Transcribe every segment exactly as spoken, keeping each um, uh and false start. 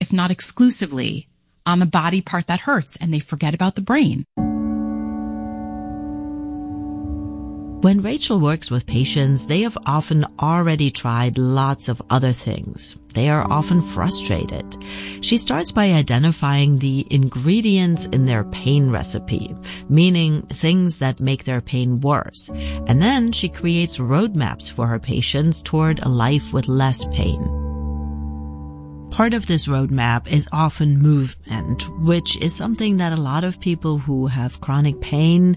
if not exclusively, on the body part that hurts, and they forget about the brain. When Rachel works with patients, they have often already tried lots of other things. They are often frustrated. She starts by identifying the ingredients in their pain recipe, meaning things that make their pain worse. And then she creates roadmaps for her patients toward a life with less pain. Part of this roadmap is often movement, which is something that a lot of people who have chronic pain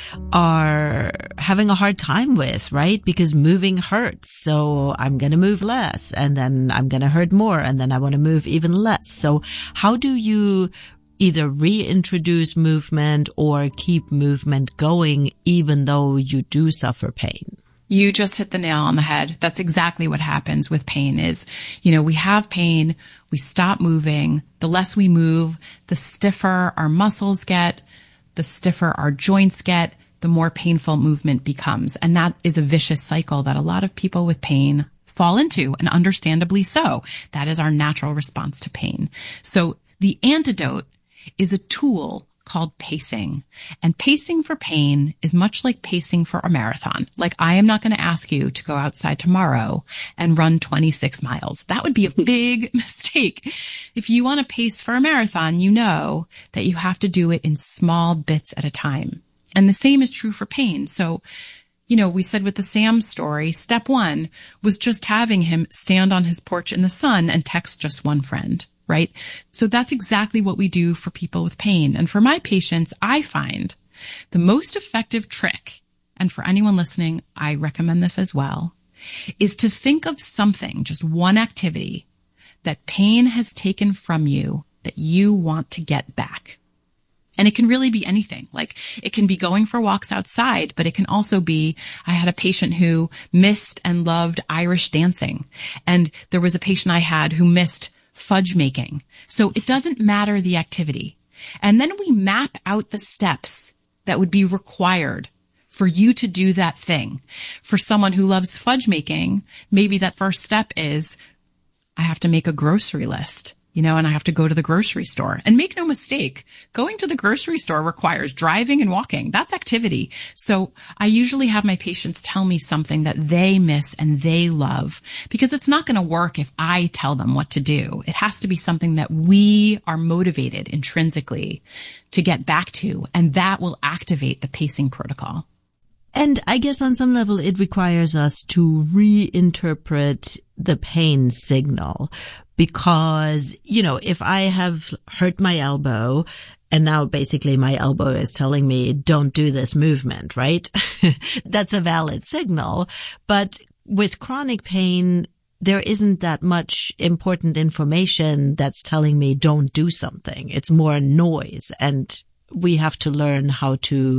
are having a hard time with, right? Because moving hurts. So I'm going to move less, and then I'm going to hurt more, and then I want to move even less. So how do you either reintroduce movement or keep movement going even though you do suffer pain? You just hit the nail on the head. That's exactly what happens with pain is, you know, we have pain, we stop moving. The less we move, the stiffer our muscles get, the stiffer our joints get, the more painful movement becomes. And that is a vicious cycle that a lot of people with pain fall into, and understandably so. That is our natural response to pain. So the antidote is a tool called pacing. And pacing for pain is much like pacing for a marathon. Like, I am not going to ask you to go outside tomorrow and run twenty-six miles. That would be a big mistake. If you want to pace for a marathon, you know that you have to do it in small bits at a time. And the same is true for pain. So, you know, we said with the Sam story, step one was just having him stand on his porch in the sun and text just one friend. Right? So that's exactly what we do for people with pain. And for my patients, I find the most effective trick, and for anyone listening, I recommend this as well, is to think of something, just one activity that pain has taken from you that you want to get back. And it can really be anything. Like, it can be going for walks outside, but it can also be, I had a patient who missed and loved Irish dancing. And there was a patient I had who missed fudge making. So it doesn't matter the activity. And then we map out the steps that would be required for you to do that thing. For someone who loves fudge making, maybe that first step is, I have to make a grocery list, you know, and I have to go to the grocery store. And make no mistake, going to the grocery store requires driving and walking. That's activity. So I usually have my patients tell me something that they miss and they love, because it's not going to work if I tell them what to do. It has to be something that we are motivated intrinsically to get back to, and that will activate the pacing protocol. And I guess on some level it requires us to reinterpret the pain signal. Because, you know, if I have hurt my elbow and now basically my elbow is telling me don't do this movement, right? That's a valid signal. But with chronic pain, there isn't that much important information that's telling me don't do something. It's more noise, and we have to learn how to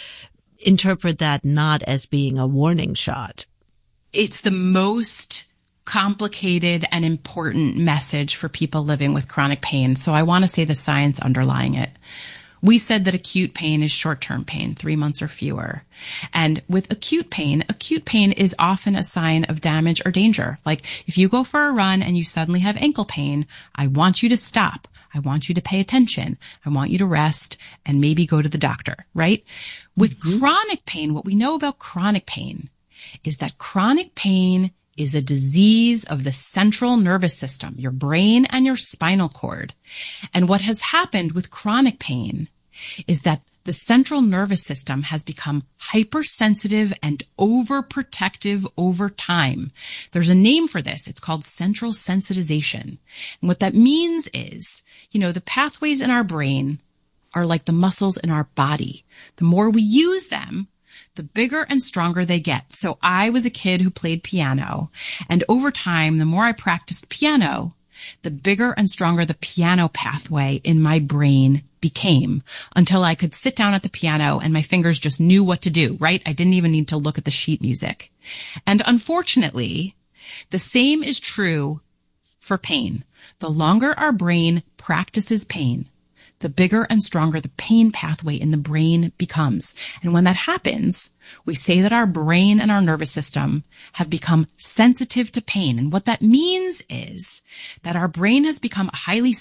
interpret that not as being a warning shot. It's the most complicated and important message for people living with chronic pain. So I want to say the science underlying it. We said that acute pain is short-term pain, three months or fewer. And with acute pain, acute pain is often a sign of damage or danger. Like, if you go for a run and you suddenly have ankle pain, I want you to stop. I want you to pay attention. I want you to rest and maybe go to the doctor, right? With mm-hmm. chronic pain, what we know about chronic pain is that chronic pain is a disease of the central nervous system, your brain and your spinal cord. And what has happened with chronic pain is that the central nervous system has become hypersensitive and overprotective over time. There's a name for this. It's called central sensitization. And what that means is, you know, the pathways in our brain are like the muscles in our body. The more we use them, the bigger and stronger they get. So I was a kid who played piano, and over time, the more I practiced piano, the bigger and stronger the piano pathway in my brain became, until I could sit down at the piano and my fingers just knew what to do, right? I didn't even need to look at the sheet music. And unfortunately, the same is true for pain. The longer our brain practices pain, the bigger and stronger the pain pathway in the brain becomes. And when that happens, we say that our brain and our nervous system have become sensitive to pain. And what that means is that our brain has become a highly